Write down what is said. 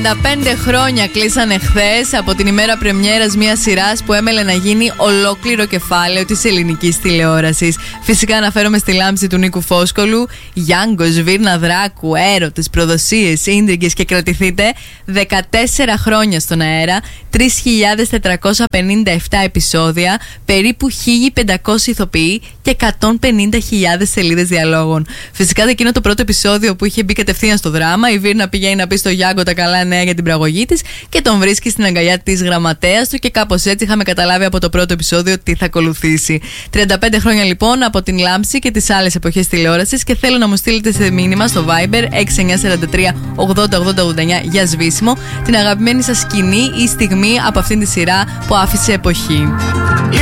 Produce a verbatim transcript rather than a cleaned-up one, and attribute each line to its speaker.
Speaker 1: τριάντα πέντε χρόνια κλείσανε χθες από την ημέρα πρεμιέρας μιας σειράς που έμελε να γίνει ολόκληρο κεφάλαιο της ελληνικής τηλεόρασης. Φυσικά αναφέρομαι στη λάμψη του Νίκου Φόσκολου. Γιάνγκος, Βίρνα Δράκου, έρωτες, προδοσίες, ίντριγκες και κρατηθείτε. δεκατέσσερα χρόνια στον αέρα, τρεις χιλιάδες τετρακόσια πενήντα επτά επεισόδια, περίπου χίλια πεντακόσιοι ηθοποιοί και εκατόν πενήντα χιλιάδες σελίδες διαλόγων. Φυσικά εκείνο το πρώτο επεισόδιο που είχε μπει κατευθείαν στο δράμα, η Βίρνα πηγαίνει να πει στο Γιάνγκο τα καλά νέα για την πραγωγή της και τον βρίσκει στην αγκαλιά της γραμματέας του και κάπως έτσι είχαμε καταλάβει από το πρώτο επεισόδιο τι θα ακολουθήσει. τριάντα πέντε χρόνια λοιπόν από την λάμψη και τις άλλες εποχές τηλεόρασης και θέλω να μου στείλετε σε μήνυμα στο Viber έξι εννιά τέσσερα τρία ογδόντα ογδόντα ογδόντα εννιά για σβήσιμο την αγαπημένη σας σκηνή ή στιγμή από αυτήν τη σειρά που άφησε εποχή.